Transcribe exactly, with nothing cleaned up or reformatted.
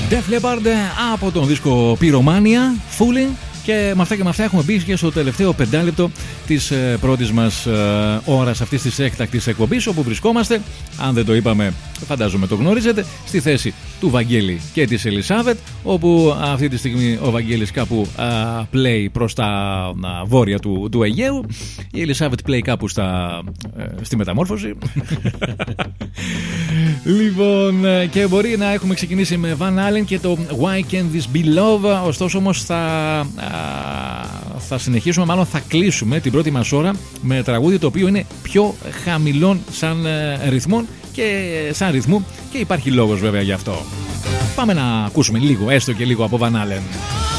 Def Leppard από τον δίσκο Pyromania, Fooling. Και με αυτά και με αυτά έχουμε μπει και στο τελευταίο πεντάλεπτο της ε, πρώτης μας ε, ώρας αυτής της έκτακτης εκπομπής, όπου βρισκόμαστε, αν δεν το είπαμε φαντάζομαι το γνωρίζετε, στη θέση του Βαγγέλη και της Ελισάβετ, όπου αυτή τη στιγμή ο Βαγγέλης κάπου α, πλέει προς τα α, βόρεια του, του Αιγαίου, η Ελισάβετ πλέει κάπου στα, ε, στη μεταμόρφωση. Λοιπόν, και μπορεί να έχουμε ξεκινήσει με Van Halen και το Why Can't This Be Love, ωστόσο όμως θα, θα συνεχίσουμε, μάλλον θα κλείσουμε την πρώτη μας ώρα με τραγούδι το οποίο είναι πιο χαμηλών σαν ρυθμών και σαν ρυθμού και υπάρχει λόγος βέβαια γι' αυτό. Πάμε να ακούσουμε λίγο, έστω και λίγο από Van Halen.